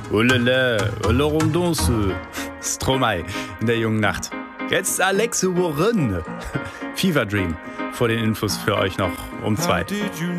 Olele, Olorondonce, Stromae in der jungen Nacht. Jetzt Alexe Warren, Fever Dream. Vor den Infos für euch noch um 2.